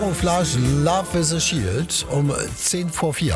Camouflage Love is a Shield um 4:10.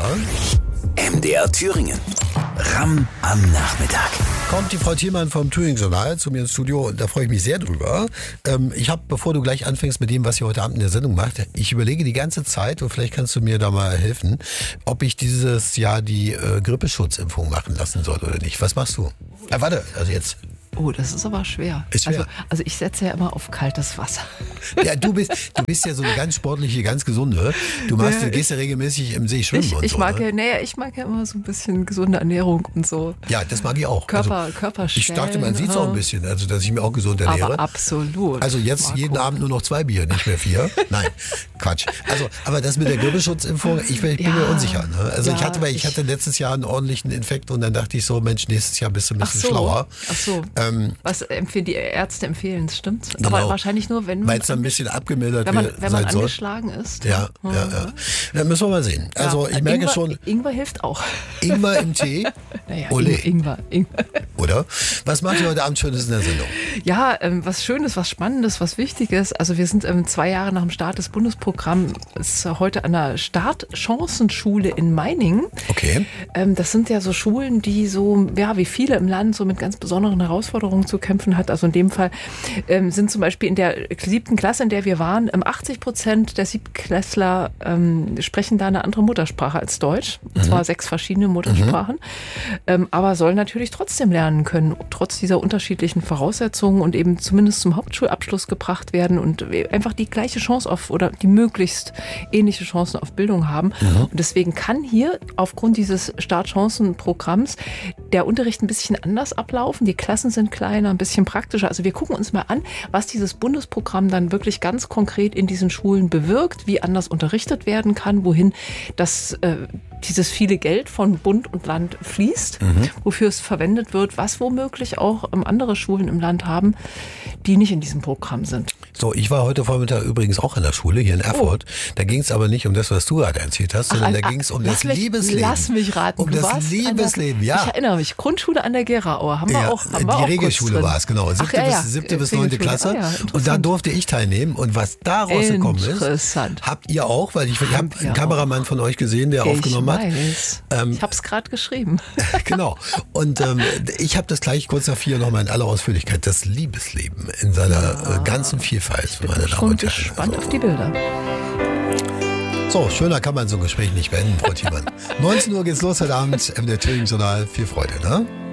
MDR Thüringen. Ram am Nachmittag. Kommt die Frau Thielmann vom Thüringen-Journal zu mir ins Studio und da freue ich mich sehr drüber. Ich habe, bevor du gleich anfängst mit dem, was ihr heute Abend in der Sendung macht, ich überlege die ganze Zeit, und vielleicht kannst du mir da mal helfen, ob ich dieses Jahr die Grippeschutzimpfung machen lassen soll oder nicht. Was machst du? Warte, also jetzt. Oh, das ist aber schwer. Ist schwer. Also ich setze ja immer auf kaltes Wasser. Ja, du bist ja so eine ganz sportliche, ganz gesunde. Du gehst ja regelmäßig im See schwimmen und ich so. mag Ne? ich mag ja immer so ein bisschen gesunde Ernährung und so. Ja, das mag ich auch. Körperstellen. Ich dachte, man sieht es auch ein bisschen, also dass ich mich auch gesund ernähre. Aber absolut. Also jetzt Marco. jeden Abend nur noch 2 Bier, nicht mehr 4. Nein, Quatsch. Also, aber das mit der Grippeschutzimpfung, ich bin mir unsicher. Ne? Also ich hatte letztes Jahr einen ordentlichen Infekt und dann dachte ich so, Mensch, nächstes Jahr bist du ein bisschen schlauer. Ach so. Was die Ärzte empfehlen, stimmt. Genau. Aber wahrscheinlich nur, wenn man... Weil es dann ein bisschen abgemildert wenn man sein soll. angeschlagen ist. Ja. Dann müssen wir mal sehen. Also ich merke schon... Ingwer hilft auch. Ingwer im Tee? Naja, Ole. Ingwer. Oder? Was macht ihr heute Abend Schönes in der Sendung? Ja, was Schönes, was Spannendes, was Wichtiges. Also wir sind 2 Jahre nach dem Start des Bundesprogramms heute an der Startchancenschule in Meiningen. Okay. Das sind ja so Schulen, die so, ja, wie viele im Land so mit ganz besonderen Herausforderungen zu kämpfen hat. Also in dem Fall sind zum Beispiel in der 7. Klasse, in der wir waren, 80% der 7-Klässler sprechen da eine andere Muttersprache als Deutsch. Und zwar 6 verschiedene Muttersprachen. Aber sollen natürlich trotzdem lernen können, trotz dieser unterschiedlichen Voraussetzungen und eben zumindest zum Hauptschulabschluss gebracht werden und einfach die gleiche Chance auf oder die möglichst ähnliche Chancen auf Bildung haben. Und deswegen kann hier aufgrund dieses Startchancenprogramms der Unterricht ein bisschen anders ablaufen. Die Klassen sind kleiner, ein bisschen praktischer. Also wir gucken uns mal an, was dieses Bundesprogramm dann wirklich ganz konkret in diesen Schulen bewirkt, wie anders unterrichtet werden kann, wohin dieses viele Geld von Bund und Land fließt, wofür es verwendet wird, was womöglich auch andere Schulen im Land haben, die nicht in diesem Programm sind. So, ich war heute Vormittag übrigens auch an der Schule hier in Erfurt. Da ging es aber nicht um das, was du gerade erzählt hast, sondern da ging es um das Liebesleben. Lass mich raten. Um das Liebesleben, ja. Ich erinnere mich, Grundschule an der Geraue haben wir auch. Die Regelschule war es, genau. 7. bis 9. Klasse. Ja, und da durfte ich teilnehmen. Und was da rausgekommen ist, habt ihr auch, weil ich habe einen Kameramann von euch gesehen, der aufgenommen hat. Ich habe es gerade geschrieben. Genau. Und ich habe das gleich kurz nach 4 nochmal in aller Ausführlichkeit. Das Liebesleben in seiner ganzen Vielfalt. Ich bin schon gespannt auf die Bilder. So, schöner kann man so ein Gespräch nicht beenden, Frau Thielmann. 19 Uhr geht's los heute Abend im Thüringen-Journal. Viel Freude, ne?